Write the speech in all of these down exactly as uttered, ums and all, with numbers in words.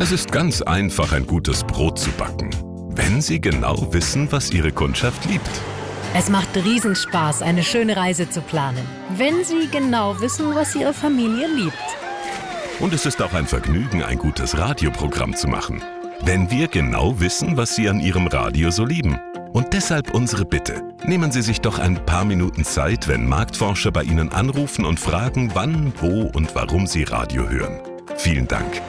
Es ist ganz einfach, ein gutes Brot zu backen, wenn Sie genau wissen, was Ihre Kundschaft liebt. Es macht Riesenspaß, eine schöne Reise zu planen, wenn Sie genau wissen, was Ihre Familie liebt. Und es ist auch ein Vergnügen, ein gutes Radioprogramm zu machen, wenn wir genau wissen, was Sie an Ihrem Radio so lieben. Und deshalb unsere Bitte. Nehmen Sie sich doch ein paar Minuten Zeit, wenn Marktforscher bei Ihnen anrufen und fragen, wann, wo und warum Sie Radio hören. Vielen Dank.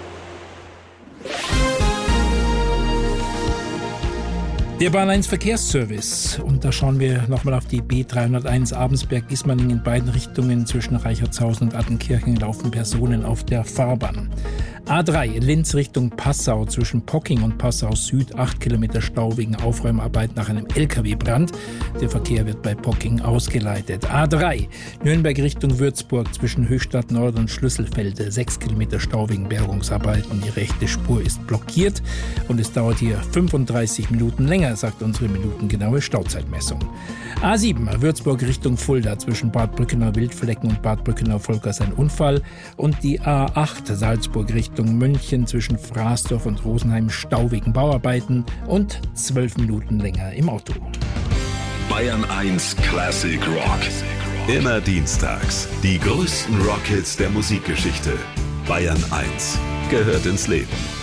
Der Bahn eins Verkehrsservice. Und da schauen wir nochmal auf die B dreihunderteins Abensberg-Ismaning. In beiden Richtungen zwischen Reichertshausen und Attenkirchen laufen Personen auf der Fahrbahn. A drei Linz Richtung Passau zwischen Pocking und Passau Süd. acht Kilometer Stau wegen Aufräumarbeit nach einem L K W-Brand. Der Verkehr wird bei Pocking ausgeleitet. A drei Nürnberg Richtung Würzburg zwischen Höchstadt Nord und Schlüsselfelde. sechs Kilometer Stau wegen Bergungsarbeiten. Die rechte Spur ist blockiert und es dauert hier fünfunddreißig Minuten länger, sagt unsere minutengenaue Stauzeitmessung. A sieben Würzburg Richtung Fulda zwischen Bad Brückenau Wildflecken und Bad Brückenau Volkers ein Unfall. Und die A acht Salzburg Richtung München zwischen Fraßdorf und Rosenheim Stau wegen Bauarbeiten und zwölf Minuten länger im Auto. Bayern eins Classic Rock. Immer dienstags. Die größten Rockhits der Musikgeschichte. Bayern eins gehört ins Leben.